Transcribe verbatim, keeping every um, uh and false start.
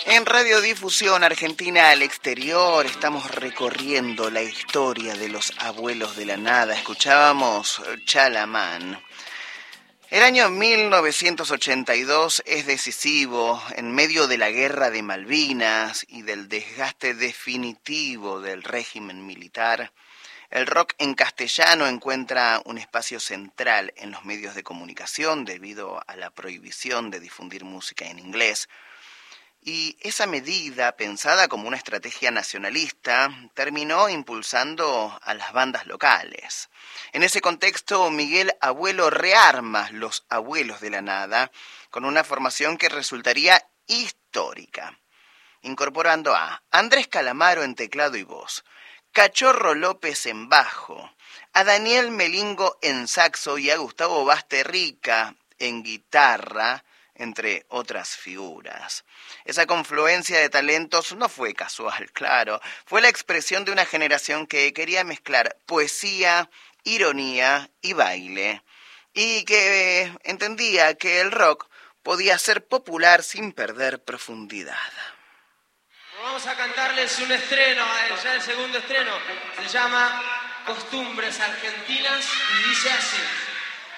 En Radiodifusión Argentina al Exterior estamos recorriendo la historia de los abuelos de la nada. Escuchábamos Chalamán. El año mil novecientos ochenta y dos es decisivo en medio de la guerra de Malvinas y del desgaste definitivo del régimen militar. El rock en castellano encuentra un espacio central en los medios de comunicación debido a la prohibición de difundir música en inglés. Y esa medida, pensada como una estrategia nacionalista, terminó impulsando a las bandas locales. En ese contexto, Miguel Abuelo rearma Los Abuelos de la Nada con una formación que resultaría histórica, incorporando a Andrés Calamaro en teclado y voz, Cachorro López en bajo, a Daniel Melingo en saxo y a Gustavo Basterrica en guitarra, entre otras figuras. Esa confluencia de talentos no fue casual, claro, fue la expresión de una generación que quería mezclar poesía, ironía y baile, y que entendía que el rock podía ser popular sin perder profundidad. Vamos a cantarles un estreno, ya el segundo estreno, se llama Costumbres Argentinas y dice así.